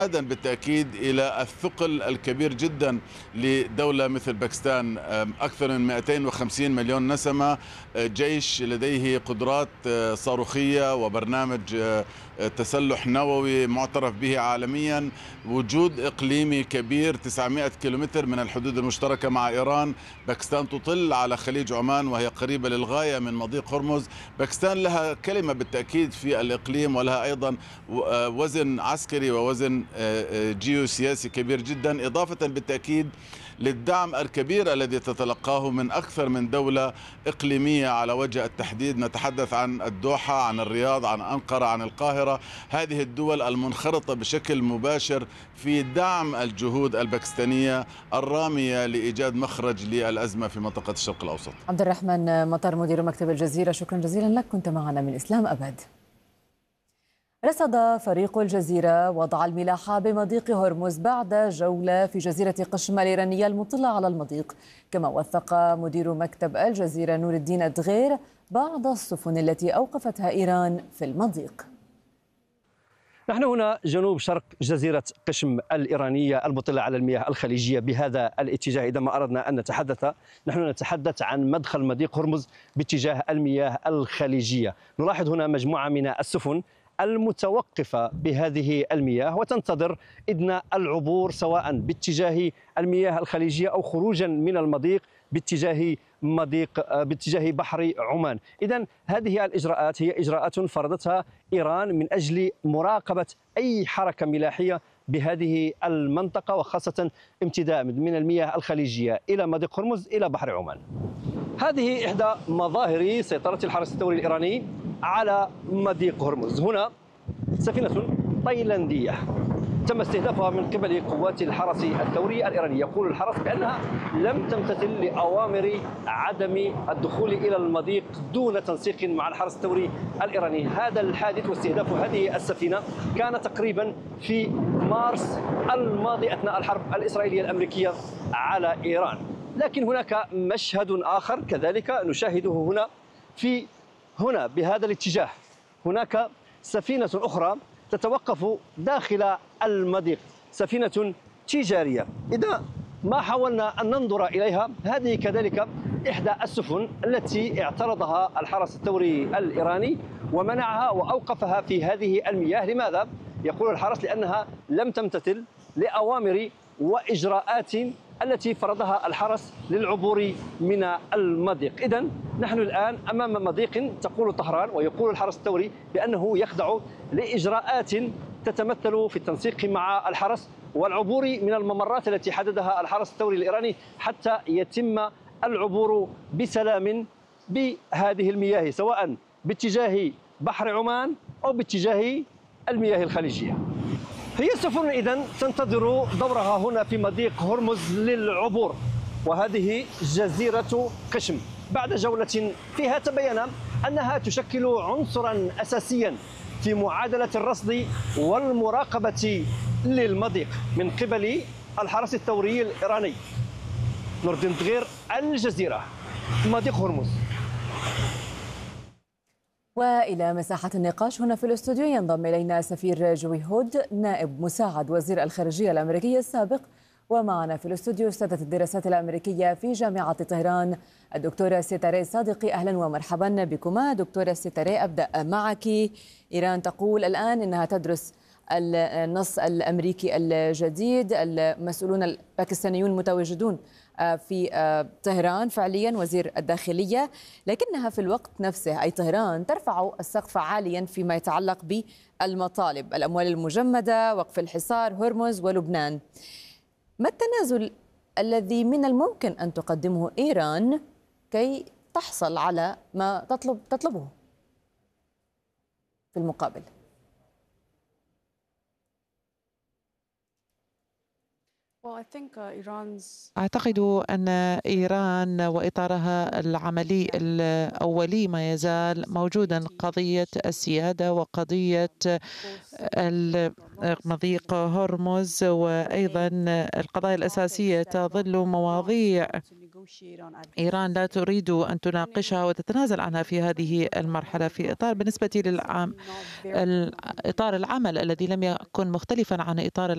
بالتأكيد إلى الثقل الكبير جدا لدولة مثل باكستان، أكثر من 250 مليون نسمة، جيش لديه قدرات صاروخية وبرنامج تسلح نووي معترف به عالميا، وجود إقليمي كبير 900 كيلومتر من الحدود المشتركة مع إيران. باكستان تطل على خليج عمان وهي قريبة للغاية من مضيق هرمز. باكستان لها كلمة بالتأكيد في الإقليم، ولها أيضا وزن عسكري ووزن جيوسياسي كبير جدا، إضافة بالتأكيد للدعم الكبير الذي تتلقاه من أكثر من دولة إقليمية على وجه التحديد. نتحدث عن الدوحة، عن الرياض، عن أنقرة، عن القاهرة. هذه الدول المنخرطة بشكل مباشر في دعم الجهود الباكستانية الرامية لإيجاد مخرج للأزمة في منطقة الشرق الأوسط. عبد الرحمن مطر مدير مكتب الجزيرة، شكرا جزيلا لك، كنت معنا من إسلام أبد. رصد فريق الجزيرة وضع الملاحة بمضيق هرمز بعد جولة في جزيرة قشم الإيرانية المطلة على المضيق. كما وثق مدير مكتب الجزيرة نور الدين الدغير بعض السفن التي أوقفتها إيران في المضيق. نحن هنا جنوب شرق جزيرة قشم الإيرانية المطلة على المياه الخليجية بهذا الاتجاه. إذا ما أردنا أن نحن نتحدث عن مدخل مضيق هرمز باتجاه المياه الخليجية. نلاحظ هنا مجموعة من السفن المتوقفة بهذه المياه وتنتظر إذن العبور سواء باتجاه المياه الخليجية أو خروجا من المضيق باتجاه بحر عمان. إذن هذه الإجراءات هي إجراءات فرضتها إيران من أجل مراقبة أي حركة ملاحية بهذه المنطقة، وخاصة امتداد من المياه الخليجية إلى مضيق هرمز إلى بحر عمان. هذه إحدى مظاهر سيطرة الحرس الثوري الإيراني على مضيق هرمز. هنا سفينة تايلاندية تم استهدافها من قبل قوات الحرس الثوري الإيراني. يقول الحرس بأنها لم تمتثل لأوامر عدم الدخول إلى المضيق دون تنسيق مع الحرس الثوري الإيراني. هذا الحادث واستهداف هذه السفينة كان تقريبا في مارس الماضي أثناء الحرب الإسرائيلية الأمريكية على إيران. لكن هناك مشهد آخر كذلك نشاهده هنا بهذا الاتجاه. هناك سفينة أخرى تتوقف داخل المضيق، سفينة تجارية. إذا ما حاولنا أن ننظر إليها، هذه كذلك إحدى السفن التي اعترضها الحرس الثوري الإيراني ومنعها وأوقفها في هذه المياه. لماذا؟ يقول الحرس لأنها لم تمتثل لأوامر وإجراءات التي فرضها الحرس للعبور من المضيق. إذن نحن الآن أمام مضيق تقول طهران ويقول الحرس الثوري بأنه يخضع لإجراءات تتمثل في التنسيق مع الحرس والعبور من الممرات التي حددها الحرس الثوري الإيراني حتى يتم العبور بسلام بهذه المياه، سواء باتجاه بحر عمان أو باتجاه المياه الخليجية. هي السفن إذن تنتظر دورها هنا في مضيق هرمز للعبور، وهذه جزيرة قشم بعد جولة فيها تبين أنها تشكل عنصرا أساسيا في معادلة الرصد والمراقبة للمضيق من قبل الحرس الثوري الإيراني. نور الدين الدغير، الجزيرة، مضيق هرمز. وإلى مساحة النقاش هنا في الاستوديو ينضم إلينا سفير جوي هود نائب مساعد وزير الخارجية الأمريكي السابق، ومعنا في الاستوديو أستاذة الدراسات الأمريكية في جامعة طهران الدكتورة سيتاري صادقي. أهلا ومرحبا بكما دكتورة سيتاري. أبدأ معك. إيران تقول الآن أنها تدرس النص الأمريكي الجديد. المسؤولون الباكستانيون متواجدون في طهران فعليا، وزير الداخلية، لكنها في الوقت نفسه أي طهران ترفع السقف عاليا فيما يتعلق بالمطالب، الأموال المجمدة، وقف الحصار، هرمز ولبنان. ما التنازل الذي من الممكن أن تقدمه إيران كي تحصل على ما تطلبه في المقابل؟ أعتقد أن إيران وإطارها العملي الأولي ما يزال موجودا، قضية السيادة وقضية مضيق هرمز، وأيضا القضايا الأساسية تظل مواضيع إيران لا تريد أن تناقشها وتتنازل عنها في هذه المرحلة. في إطار بالنسبة إطار العمل الذي لم يكن مختلفا عن إطار